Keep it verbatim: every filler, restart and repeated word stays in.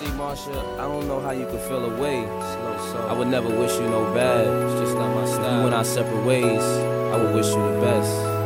See, Marsha, I don't know how you could feel away. I would never wish you no bad. It's just not my style. When our separate ways, I would wish you the best.